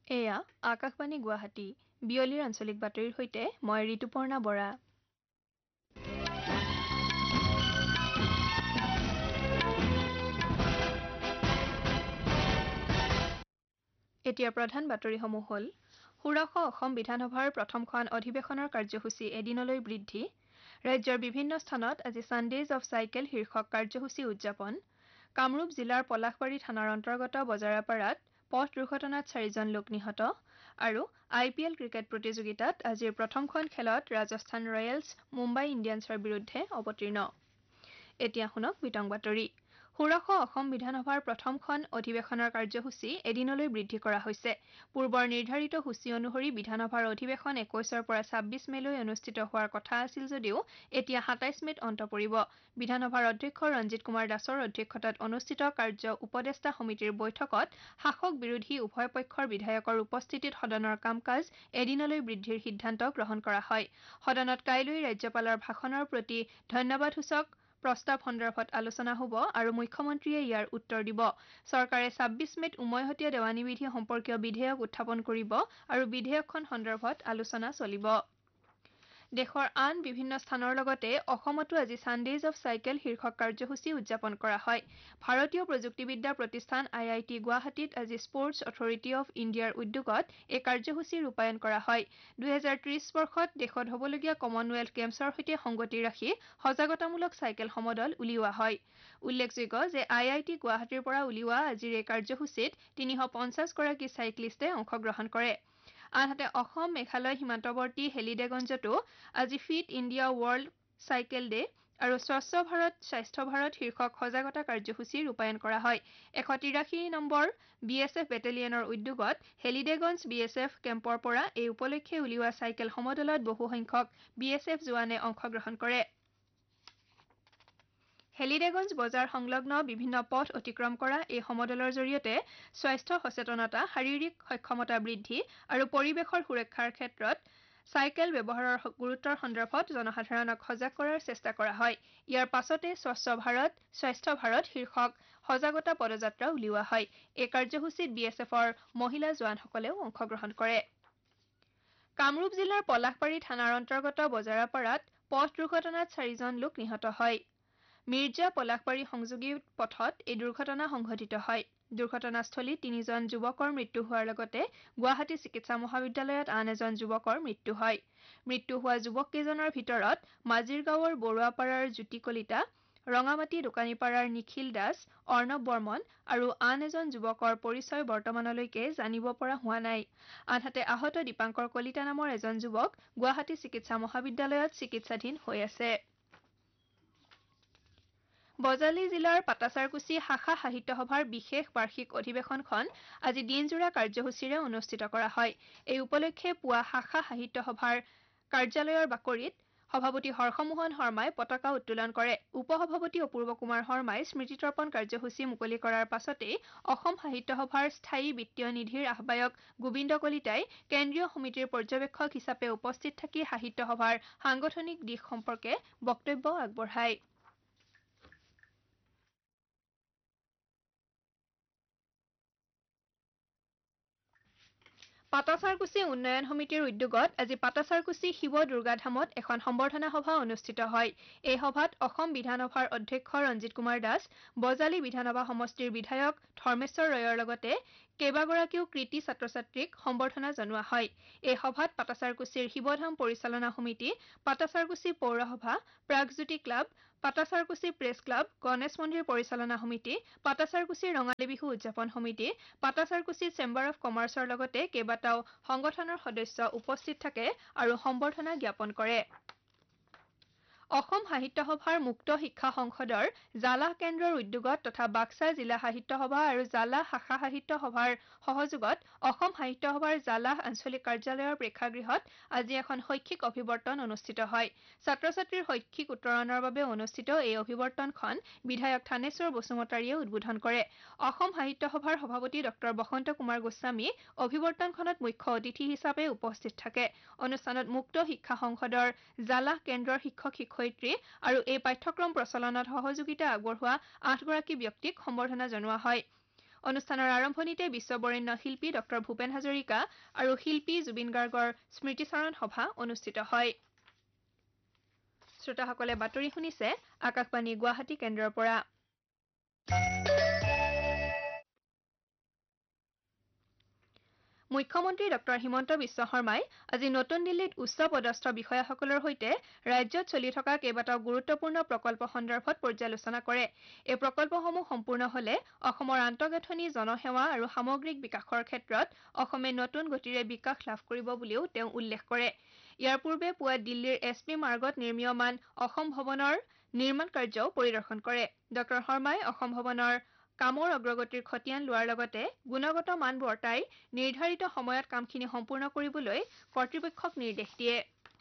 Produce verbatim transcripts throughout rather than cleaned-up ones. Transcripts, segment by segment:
এয়া আকাশবাণী গুৱাহাটী বিয়লিৰ আঞ্চলিক বাতৰিৰ সৈতে মই ঋতুপৰ্ণা বৰা। এতিয়া প্ৰধান বাতৰিসমূহ হ'ল ষোড়শ অসম বিধানসভাৰ প্ৰথমখন অধিৱেশনৰ কাৰ্যসূচী এদিনলৈ বৃদ্ধি। ৰাজ্যৰ বিভিন্ন স্থানত আজি ছানডেজ অৱ চাইকেল শীৰ্ষক কাৰ্যসূচী উদযাপন। কামৰূপ জিলাৰ পলাশবাৰী থানাৰ অন্তৰ্গত বজাৰাপাৰাত পথ দুৰ্ঘটনাত চাৰিজন লোক নিহত আৰু আই পি এল ক্ৰিকেট প্ৰতিযোগিতাত আজিৰ প্ৰথমখন খেলত ৰাজস্থান ৰয়েলছ মুম্বাই ইণ্ডিয়ানছৰ বিৰুদ্ধে অৱতীৰ্ণ। এতিয়া শুনক বিতং বাতৰি। ষোড়শ অসম বিধানসভাৰ প্ৰথমখন অধিৱেশনৰ কাৰ্যসূচী এদিনলৈ বৃদ্ধি কৰা হৈছে। পূৰ্বৰ নিৰ্ধাৰিত সূচী অনুসৰি বিধানসভাৰ অধিৱেশন একৈশৰ পৰা ছাব্বিশ মেলৈ অনুষ্ঠিত হোৱাৰ কথা আছিল যদিও এতিয়া সাতাইশ মেত অন্ত পৰিব। বিধানসভাৰ অধ্যক্ষ ৰঞ্জিত কুমাৰ দাসৰ অধ্যক্ষতাত অনুষ্ঠিত কাৰ্য উপদেষ্টা সমিতিৰ বৈঠকত শাসক বিৰোধী উভয় পক্ষৰ বিধায়কৰ উপস্থিতিত সদনৰ কাম কাজ এদিনলৈ বৃদ্ধিৰ সিদ্ধান্ত গ্ৰহণ কৰা হয়। সদনত কাইলৈ ৰাজ্যপালৰ ভাষণৰ প্ৰতি ধন্যবাদসূচক প্ৰস্তাৱ সন্দৰ্ভত আলোচনা হ'ব আৰু মুখ্যমন্ত্ৰীয়ে ইয়াৰ উত্তৰ দিব। চৰকাৰে ছাব্বিশ মেত উমৈহতীয়া দেৱানী বিধি সম্পৰ্কীয় বিধেয়ক উত্থাপন কৰিব আৰু বিধেয়কখন সন্দৰ্ভত আলোচনা চলিব। দেশৰ আন বিভিন্ন স্থানৰ লগতে অসমতো আজি ছানডেজ অৱ চাইকেল শীৰ্ষক কাৰ্যসূচী উদযাপন কৰা হয়। ভাৰতীয় প্ৰযুক্তিবিদ্যা প্ৰতিষ্ঠান আই আই টি গুৱাহাটীত আজি স্পৰ্টছ অথৰিটি অৱ ইণ্ডিয়াৰ উদ্যোগত এই কাৰ্যসূচী ৰূপায়ণ কৰা হয়। দুহেজাৰ ত্ৰিশ বৰ্ষত দেশত হ'বলগীয়া কমনৱেলথ গেমছৰ সৈতে সংগতি ৰাখি সজাগতামূলক চাইকেল সমদল উলিওৱা হয়। উল্লেখযোগ্য যে আই আই টি গুৱাহাটীৰ পৰা উলিওৱা আজিৰ এই কাৰ্যসূচীত তিনিশ পঞ্চাছ গৰাকী চাইক্লিষ্টে অংশগ্ৰহণ কৰে। আনহাতে অসম মেঘালয় সীমান্তৱৰ্তী হেলিডেগঞ্জতো আজি fit India world cycle day আৰু স্বচ্ছ ভাৰত স্বাস্থ্য ভাৰত শীৰ্ষক সজাগতা কাৰ্যসূচী ৰূপায়ণ কৰা হয়। এশ তিৰাশী নম্বৰ বি এছ এফ বেটেলিয়নৰ উদ্যোগত হেলিডেগঞ্জ বি এছ এফ কেম্পৰ পৰা এই উপলক্ষে উলিওৱা চাইকেল সমদলত বহুসংখ্যক বি এছ এফ জোৱানে অংশগ্ৰহণ কৰে। হেলিডেগঞ্জ বজাৰ সংলগ্ন বিভিন্ন পথ অতিক্ৰম কৰা এই সমদলৰ জৰিয়তে স্বাস্থ্য সচেতনতা, শাৰীৰিক সক্ষমতা বৃদ্ধি আৰু পৰিৱেশৰ সুৰক্ষাৰ ক্ষেত্ৰত চাইকেল ব্যৱহাৰৰ গুৰুত্বৰ সন্দৰ্ভত জনসাধাৰণক সজাগ কৰাৰ চেষ্টা কৰা হয়। ইয়াৰ পাছতে স্বচ্ছ ভাৰত স্বাস্থ্য ভাৰত শীৰ্ষক সজাগতা পদযাত্ৰা উলিওৱা হয়। এই কাৰ্যসূচীত বি এছ এফৰ মহিলা জোৱানসকলেও অংশগ্ৰহণ কৰে। কামৰূপ জিলাৰ পলাশবাৰী থানাৰ অন্তৰ্গত বজাৰাপাৰাত পথ দুৰ্ঘটনাত চাৰিজন লোক নিহত হয়। মিৰ্জা পলাশবাৰী সংযোগী পথত এই দুৰ্ঘটনা সংঘটিত হয়। দুৰ্ঘটনাস্থলীত তিনিজন যুৱকৰ মৃত্যু হোৱাৰ লগতে গুৱাহাটী চিকিৎসা মহাবিদ্যালয়ত আন এজন যুৱকৰ মৃত্যু হয়। মৃত্যু হোৱা যুৱককেইজনৰ ভিতৰত মাজিৰগাঁৱৰ বৰুৱাপাৰাৰ জ্যোতি কলিতা, ৰঙামাটি দোকানীপাৰাৰ নিখিল দাস, অৰ্ণৱ বৰ্মন আৰু আন এজন যুৱকৰ পৰিচয় বৰ্তমানলৈকে জানিব পৰা হোৱা নাই। আনহাতে আহত দীপাংকৰ কলিতা নামৰ এজন যুৱক গুৱাহাটী চিকিৎসা মহাবিদ্যালয়ত চিকিৎসাধীন হৈ আছে। বজালী জিলাৰ পাটাচাৰকুছি শাখা সাহিত্য সভাৰ বিশেষ বাৰ্ষিক অধিৱেশনখন আজি দিনজোৰা কাৰ্যসূচীৰে অনুষ্ঠিত কৰা হয়। এই উপলক্ষে পুৱা শাখা সাহিত্য সভাৰ কাৰ্যালয়ৰ বাকৰিত সভাপতি হৰ্ষমোহন শৰ্মাই পতাকা উত্তোলন কৰে। উপ-সভাপতি অপূৰ্ব কুমাৰ শৰ্মাই স্মৃতিতৰ্পণ কাৰ্যসূচী মুকলি কৰাৰ পাছতেই অসম সাহিত্য সভাৰ স্থায়ী বিত্তীয় নিধিৰ আহ্বায়ক গোবিন্দ কলিতাই কেন্দ্ৰীয় সমিতিৰ পৰ্যবেক্ষক হিচাপে উপস্থিত থাকি সাহিত্য সভাৰ সাংগঠনিক দিশ সম্পৰ্কে বক্তব্য আগবঢ়ায়। পাটাচাৰকুছি উন্নয়ন সমিতিৰ উদ্যোগত আজি পাটাচাৰকুছি শিৱ দুৰ্গাধামত এখন সম্বৰ্ধনা সভা অনুষ্ঠিত হয়। এই সভাত অসম বিধানসভাৰ অধ্যক্ষ ৰঞ্জিত কুমাৰ দাস, বজালী বিধানসভা সমষ্টিৰ বিধায়ক ধৰ্মেশ্বৰ ৰয়ৰ লগতে কেইবাগৰাকীও কৃতি ছাত্ৰ-ছাত্ৰীক সম্বৰ্ধনা জনোৱা হয়। এই সভাত পাটাচাৰকুছিৰ শিৱধাম পৰিচালনা সমিতি, পাটাচাৰকুছি পৌৰসভা, Pragjyoti club, Patacharkuchi press club, Ganesh মন্দিৰ পৰিচালনা সমিতি, পাটাচাৰকুছি ৰঙালী বিহু উদযাপন সমিতি, পাটাচাৰকুছি চেম্বাৰ অৱ কমাৰ্চৰ লগতে কেইবাটাও সংগঠনৰ সদস্য উপস্থিত থাকে আৰু সম্বৰ্ধনা জ্ঞাপন কৰে। অসম সাহিত্য সভাৰ মুক্ত শিক্ষা সংসদৰ জালাহ কেন্দ্ৰৰ উদ্যোগত তথা বাক্সা জিলা সাহিত্য সভা আৰু জালাহ শাখা সাহিত্য সভাৰ সহযোগত অসম সাহিত্য সভাৰ জালাহ আঞ্চলিক কাৰ্যালয়ৰ প্ৰেক্ষাগৃহত আজি এখন শৈক্ষিক অভিৱৰ্তন অনুষ্ঠিত হয়। ছাত্ৰ-ছাত্ৰীৰ শৈক্ষিক উত্তৰণৰ বাবে অনুষ্ঠিত এই অভিৱৰ্তনখন বিধায়ক থানেশ্বৰ বসুমতাৰীয়ে উদ্বোধন কৰে। অসম সাহিত্য সভাৰ সভাপতি ডক্টৰ বসন্ত কুমাৰ গোস্বামী অভিৱৰ্তনখনত মুখ্য অতিথি হিচাপে উপস্থিত থাকে। অনুষ্ঠানত মুক্ত শিক্ষা সংসদৰ জালাহ কেন্দ্ৰৰ শিক্ষক শিক্ষয়িত্ৰী আৰু এই পাঠ্যক্ৰম প্ৰচলনত সহযোগিতা আগবঢ়োৱা আঠগৰাকী ব্যক্তিক সম্বৰ্ধনা জনোৱা হয়। অনুষ্ঠানৰ আৰম্ভণিতে বিশ্ববৰেণ্য শিল্পী ডক্টৰ ভূপেন হাজৰিকা আৰু শিল্পী জুবিন গাৰ্গৰ স্মৃতিচাৰণ সভা অনুষ্ঠিত হয়। শ্ৰোতাসকলে বাতৰি শুনিছে আকাশবাণী গুৱাহাটী কেন্দ্ৰৰ পৰা। মুখ্যমন্ত্ৰী ডক্টৰ হিমন্ত বিশ্ব শৰ্মাই আজি নতুন দিল্লীত উচ্চ পদস্থ বিষয়াসকলৰ সৈতে ৰাজ্যত চলি থকা কেইবাটাও গুৰুত্বপূৰ্ণ প্ৰকল্প সন্দৰ্ভত পৰ্যালোচনা কৰে। এই প্ৰকল্পসমূহ সম্পূৰ্ণ হলে অসমৰ আন্তঃগাঁথনি জনসেৱা আৰু সামগ্ৰিক বিকাশৰ ক্ষেত্ৰত অসমে নতুন গতিৰে বিকাশ লাভ কৰিব বুলিও তেওঁ উল্লেখ কৰে। ইয়াৰ পূৰ্বে পুৱা দিল্লীৰ এছ পি মাৰ্গত নিৰ্মীয়মান অসম ভৱনৰ নিৰ্মাণ কাৰ্যও পৰিদৰ্শন কৰে। ডক্টৰ শৰ্মাই অসম ভৱনৰ কামৰ অগ্ৰগতিৰ খতিয়ান লোৱাৰ লগতে গুণগত মান বৰ্তাই নিৰ্ধাৰিত সময়ত কামখিনি সম্পূৰ্ণ কৰিবলৈ কৰ্তৃপক্ষক নিৰ্দেশ দিয়ে।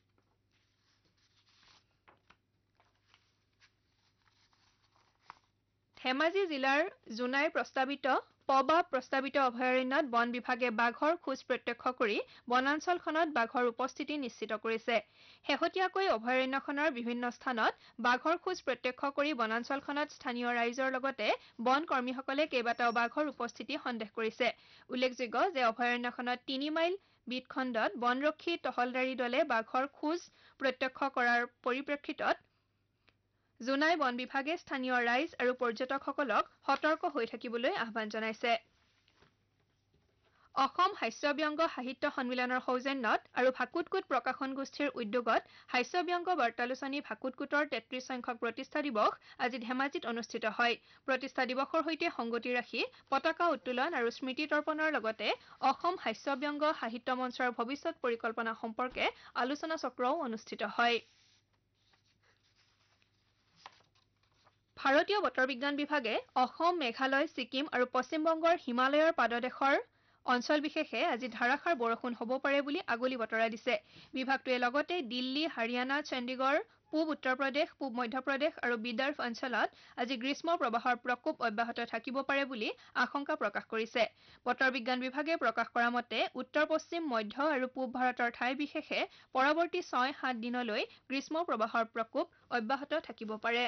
ধেমাজি জিলাৰ জোনাইৰ প্ৰস্তাৱিত পবা প্ৰস্তাৱিত অভয়াৰণ্যত বন বিভাগে বাঘৰ খোজ প্ৰত্যক্ষ কৰি বনাঞ্চলখনত বাঘৰ উপস্থিতি নিশ্চিত কৰিছে। শেহতীয়াকৈ অভয়াৰণ্যখনৰ বিভিন্ন স্থানত বাঘৰ খোজ প্ৰত্যক্ষ কৰি বনাঞ্চলখনত স্থানীয় ৰাইজৰ লগতে বন কৰ্মীসকলে কেইবাটাও বাঘৰ উপস্থিতি সন্দেহ কৰিছে। উল্লেখযোগ্য যে অভয়াৰণ্যখনত তিনি মাইল বিটখণ্ডত বনৰক্ষী টহলদাৰী দলে বাঘৰ খোজ প্ৰত্যক্ষ কৰাৰ পৰিপ্ৰেক্ষিতত জোনাই বন বিভাগে স্থানীয় ৰাইজ আৰু পৰ্যটকসকলক সতৰ্ক হৈ থাকিবলৈ আহ্বান জনাইছে। অসম হাস্যব্যংগ সাহিত্য সন্মিলনৰ সৌজন্যত আৰু ভাকুতকুট প্ৰকাশন গোষ্ঠীৰ উদ্যোগত হাস্যব্যংগ বাৰ্তালোচনী ভাকুতকুটৰ তেত্ৰিশ সংখ্যক প্ৰতিষ্ঠা দিৱস আজি ধেমাজিত অনুষ্ঠিত হয়। প্ৰতিষ্ঠা দিৱসৰ সৈতে সংগতি ৰাখি পতাকা উত্তোলন আৰু স্মৃতি তৰ্পণৰ লগতে অসম হাস্যব্যংগ সাহিত্য মঞ্চৰ ভৱিষ্যত পৰিকল্পনা সম্পৰ্কে আলোচনা চক্ৰও অনুষ্ঠিত হয়। ভাৰতীয় বতৰ বিজ্ঞান বিভাগে অসম, মেঘালয়, ছিকিম আৰু পশ্চিমবংগৰ হিমালয়ৰ পাদদেশৰ অঞ্চল বিশেষে আজি ধাৰাসাৰ বৰষুণ হ'ব পাৰে বুলি আগলি বতৰা দিছে। বিভাগটোৱে লগতে দিল্লী, হাৰিয়ানা, চণ্ডীগড়, পূব উত্তৰ প্ৰদেশ, পূব মধ্যপ্ৰদেশ আৰু বিদৰ্ভ অঞ্চলত আজি গ্ৰীষ্ম প্ৰবাহৰ প্ৰকোপ অব্যাহত থাকিব পাৰে বুলি আশংকা প্ৰকাশ কৰিছে। বতৰ বিজ্ঞান বিভাগে প্ৰকাশ কৰা মতে উত্তৰ পশ্চিম, মধ্য আৰু পূব ভাৰতৰ ঠাই বিশেষে পৰৱৰ্তী ছয় সাত দিনলৈ গ্ৰীষ্ম প্ৰবাহৰ প্ৰকোপ অব্যাহত থাকিব পাৰে।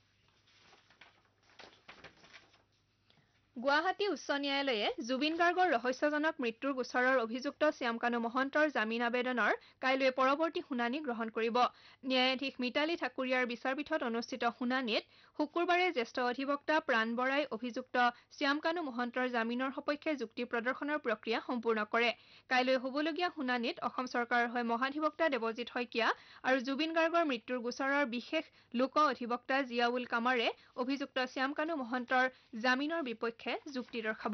গুৱাহাটী উচ্চ ন্যায়ালয়ে জুবিন গাৰ্গৰ ৰহস্যজনক মৃত্যুৰ গোচৰৰ অভিযুক্ত শ্যামকানু মহন্তৰ জামিন আবেদনৰ কাইলৈ পৰৱৰ্তী শুনানি গ্ৰহণ কৰিব। ন্যায়াধীশ মিতালী ঠাকুৰীয়াৰ বিচাৰপীঠত অনুষ্ঠিত শুনানিত শুকুৰবাৰে জ্যেষ্ঠ অধিবক্তা প্ৰাণ বৰাই অভিযুক্ত শ্যামকানু মহন্তৰ জামিনৰ সপক্ষে যুক্তি প্ৰদৰ্শনৰ প্ৰক্ৰিয়া সম্পূৰ্ণ কৰে। কাইলৈ হ'বলগীয়া শুনানিত অসম চৰকাৰৰ হৈ মহাধিবক্তা দেৱজিৎ শইকীয়া আৰু জুবিন গাৰ্গৰ মৃত্যুৰ গোচৰৰ বিশেষ লোক অধিবক্তা জিয়াউল কামাৰে অভিযুক্ত শ্যামকানু মহন্তৰ জামিনৰ বিপক্ষে যুক্তি দৰ্শাব।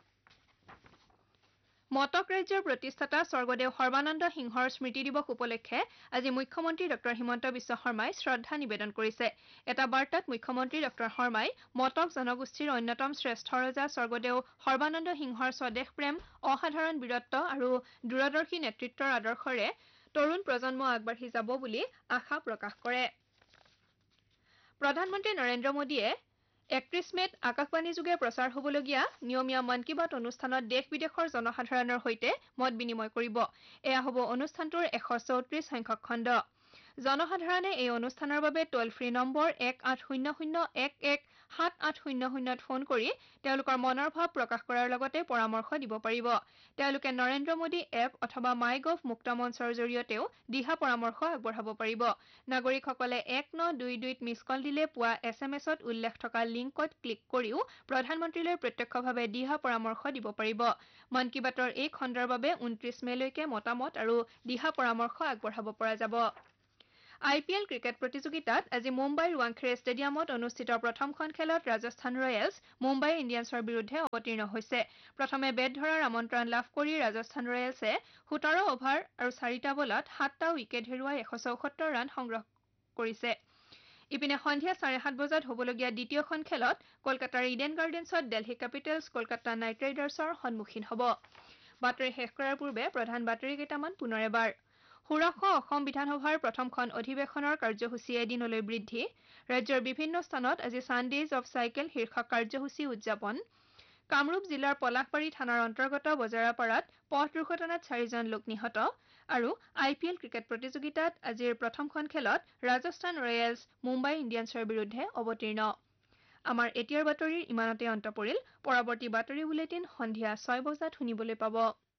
মটক ৰাজ্যৰ প্ৰতিষ্ঠাতা স্বৰ্গদেউ সৰ্বানন্দ সিংহৰ স্মৃতি দিৱস উপলক্ষে আজি মুখ্যমন্ত্ৰী ডক্টৰ হিমন্ত বিশ্ব শৰ্মাই শ্ৰদ্ধা নিবেদন কৰিছে। এটা বাৰ্তাত মুখ্যমন্ত্ৰী ডক্টৰ শৰ্মাই মটক জনগোষ্ঠীৰ অন্যতম শ্ৰেষ্ঠ ৰজা স্বৰ্গদেউ সৰ্বানন্দ সিংহৰ স্বদেশ প্ৰেম, অসাধাৰণ বীৰত্ব আৰু দূৰদৰ্শী নেতৃত্বৰ আদৰ্শৰে তৰুণ প্ৰজন্ম আগবাঢ়ি যাব বুলি আশা প্ৰকাশ কৰে। প্ৰধানমন্ত্ৰী নৰেন্দ্ৰ মোদীয়ে একত্ৰিশ মেত আকাশবাণীযোগে প্ৰচাৰ হ'বলগীয়া নিয়মীয়া মন কী বাত অনুষ্ঠানত দেশ বিদেশৰ জনসাধাৰণৰ সৈতে মত বিনিময় কৰিব। এয়া হ'ব অনুষ্ঠানটোৰ এশ চৌত্ৰিশ সংখ্যক খণ্ড। জনসাধাৰণে এই অনুষ্ঠানৰ বাবে টোল ফ্ৰী নম্বৰ এক আঠ শূন্য শূন্য এক এক সাত আঠ শূন্য শূন্যত ফোন কৰি তেওঁলোকৰ মনৰ ভাৱ প্ৰকাশ কৰাৰ লগতে পৰামৰ্শ দিব পাৰিব। তেওঁলোকে নৰেন্দ্ৰ মোদী এপ অথবা মাই গভ মুক্ত মঞ্চৰ জৰিয়তেও দিহা পৰামৰ্শ আগবঢ়াব পাৰিব। নাগৰিকসকলে এক ন দুই দুইত মিছ কল দিলে পোৱা এছ এম এছত উল্লেখ থকা লিংকত ক্লিক কৰিও প্ৰধানমন্ত্ৰীলৈ প্ৰত্যক্ষভাৱে দিহা পৰামৰ্শ দিব পাৰিব। মন কী বাতৰ এই খণ্ডৰ বাবে ঊনত্ৰিশ মেলৈকে মতামত আৰু দিহা পৰামৰ্শ আগবঢ়াব পৰা যাব। আই পি এল ক্ৰিকেট প্ৰতিযোগিতাত আজি মুম্বাইৰ ৱাংখেড়ে ষ্টেডিয়ামত অনুষ্ঠিত প্ৰথমখন খেলত ৰাজস্থান ৰয়েলছ মুম্বাই ইণ্ডিয়ানছৰ বিৰুদ্ধে অৱতীৰ্ণ হৈছে। প্ৰথমে বেট ধৰাৰ আমন্ত্ৰণ লাভ কৰি ৰাজস্থান ৰয়েলছে সোতৰ অভাৰ আৰু চাৰিটা বলত সাতটা উইকেট হেৰুৱাই এশ চৌসত্তৰ ৰান সংগ্ৰহ কৰিছে। ইপিনে সন্ধিয়া চাৰে সাত বজাত হ'বলগীয়া দ্বিতীয়খন খেলত কলকাতাৰ Eden গাৰ্ডেন্ছত Delhi capitals Kolkata night ৰাইডাৰ্ছৰ সন্মুখীন হ'ব। বাতৰি শেষ কৰাৰ পূৰ্বে প্ৰধান বাতৰি কেইটামান পুনৰ এবাৰ। ষোড়শ অসম বিধানসভাৰ প্ৰথমখন অধিৱেশনৰ কাৰ্যসূচী এদিনলৈ বৃদ্ধি। ৰাজ্যৰ বিভিন্ন স্থানত আজি ছানডেজ অৱ চাইকেল শীৰ্ষক কাৰ্যসূচী উদযাপন। কামৰূপ জিলাৰ পলাশবাৰী থানাৰ অন্তৰ্গত বজাৰাপাৰাত পথ দুৰ্ঘটনাত চাৰিজন লোক নিহত আৰু আই পি এল ক্ৰিকেট প্ৰতিযোগিতাত আজিৰ প্ৰথমখন খেলত ৰাজস্থান ৰয়েলছ মুম্বাই ইণ্ডিয়ানছৰ বিৰুদ্ধে অৱতীৰ্ণ। আমাৰ এতিয়াৰ বাতৰিৰ ইমানতে অন্ত পৰিল পৰৱৰ্তী বাতৰি বুলেটিন সন্ধিয়া ছয় বজাত শুনিবলৈ পাব